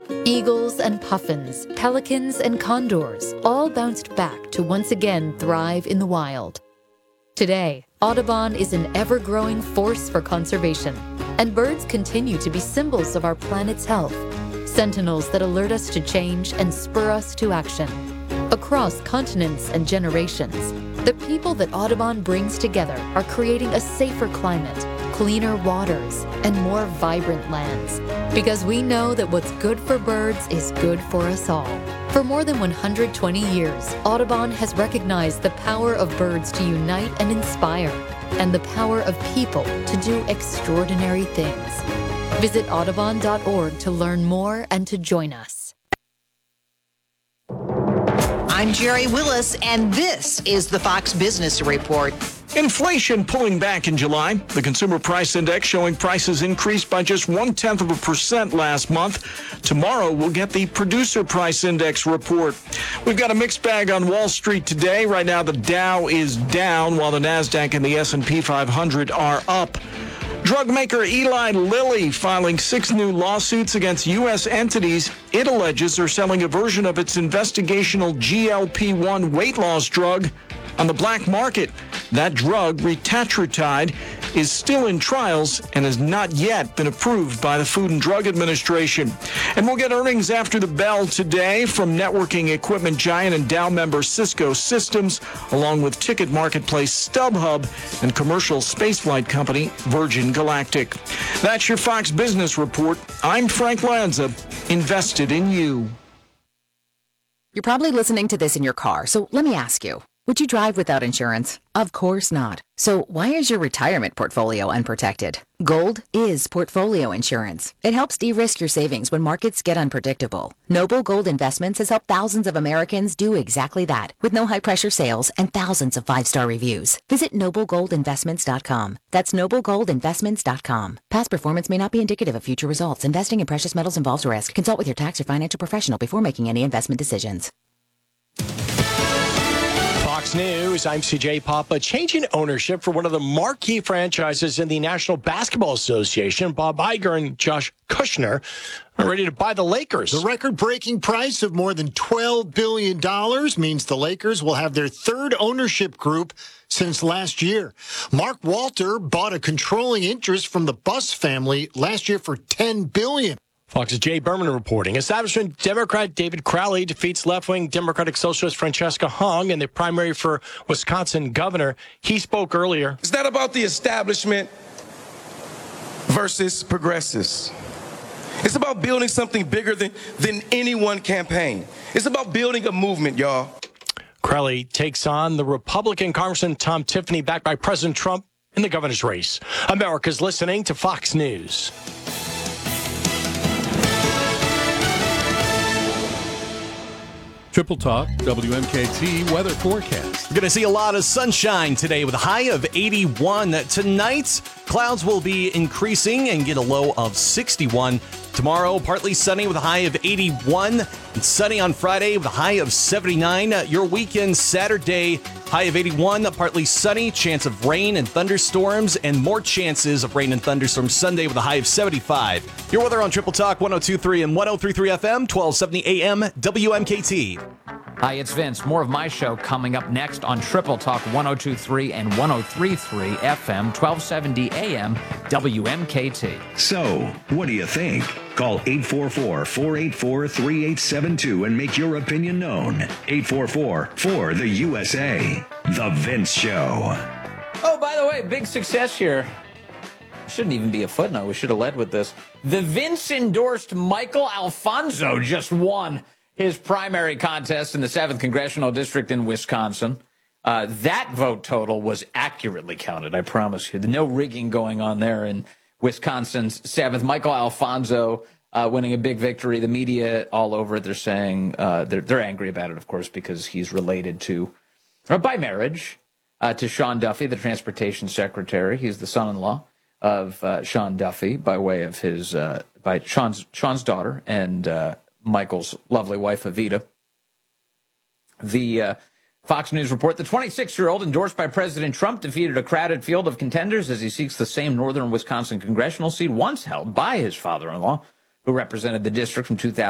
Eagles and puffins, pelicans and condors all bounced back to once again thrive in the wild. Today, Audubon is an ever-growing force for conservation, and birds continue to be symbols of our planet's health, sentinels that alert us to change and spur us to action. Across continents and generations, the people that Audubon brings together are creating a safer climate, cleaner waters, and more vibrant lands. Because we know that what's good for birds is good for us all. For more than 120 years, Audubon has recognized the power of birds to unite and inspire, and the power of people to do extraordinary things. Visit audubon.org to learn more and to join us. I'm Jerry Willis, and this is the Fox Business Report. Inflation pulling back in July. The Consumer Price Index showing prices increased by just 0.1% last month. Tomorrow, we'll get the Producer Price Index report. We've got a mixed bag on Wall Street today. Right now, the Dow is down, while the NASDAQ and the S&P 500 are up. Drug maker Eli Lilly filing 6 new lawsuits against U.S. entities it alleges are selling a version of its investigational GLP-1 weight loss drug on the black market. That drug, retatrutide, is still in trials and has not yet been approved by the Food and Drug Administration. And we'll get earnings after the bell today from networking equipment giant and Dow member Cisco Systems, along with ticket marketplace StubHub and commercial spaceflight company Virgin Galactic. That's your Fox Business Report. I'm Frank Lanza, invested in you. You're probably listening to this in your car, so let me ask you. Would you drive without insurance? Of course not. So why is your retirement portfolio unprotected? Gold is portfolio insurance. It helps de-risk your savings when markets get unpredictable. Noble Gold Investments has helped thousands of Americans do exactly that, with no high-pressure sales and thousands of 5-star reviews. Visit noblegoldinvestments.com. That's noblegoldinvestments.com. Past performance may not be indicative of future results. Investing in precious metals involves risk. Consult with your tax or financial professional before making any investment decisions. Fox News, I'm CJ Papa. Changing ownership for one of the marquee franchises in the National Basketball Association. Bob Iger and Josh Kushner are ready to buy the Lakers. The record-breaking price of more than $12 billion means the Lakers will have their third ownership group since last year. Mark Walter bought a controlling interest from the Buss family last year for $10 billion. Fox's Jay Berman reporting. Establishment Democrat David Crowley defeats left-wing Democratic Socialist Francesca Hung in the primary for Wisconsin governor. He spoke earlier. It's not about the establishment versus progressives. It's about building something bigger than any one campaign. It's about building a movement, y'all. Crowley takes on the Republican Congressman Tom Tiffany, backed by President Trump, in the governor's race. America's listening to Fox News. Triple Talk, WMKT weather forecast. We're going to see a lot of sunshine today with a high of 81. Tonight, clouds will be increasing and get a low of 61. Tomorrow, partly sunny with a high of 81. And sunny on Friday with a high of 79. Your weekend, Saturday, high of 81. Partly sunny, chance of rain and thunderstorms, and more chances of rain and thunderstorms Sunday with a high of 75. Your weather on Triple Talk 102.3 and 103.3 FM, 1270 AM, WMKT. Hi, it's Vince. More of my show coming up next on Triple Talk 102.3 and 103.3 FM, 1270 AM, WMKT. So, what do you think? Call 844-484-3872 and make your opinion known. 844-4-the-USA. The Vince Show. Oh, by the way, big success here. Shouldn't even be a footnote. We should have led with this. The Vince-endorsed Michael Alfonso just won his primary contest in the 7th Congressional District in Wisconsin. That vote total was accurately counted, I promise you. No rigging going on there in Wisconsin's 7th. Michael Alfonso winning a big victory. The media all over it, they're saying they're angry about it, of course, because he's related to, or by marriage, to Sean Duffy, the transportation secretary. He's the son-in-law of Sean Duffy by way of his, by Sean's daughter and Michael's lovely wife, Evita. The Fox News report, the 26-year-old endorsed by President Trump defeated a crowded field of contenders as he seeks the same northern Wisconsin congressional seat once held by his father-in-law, who represented the district from 2000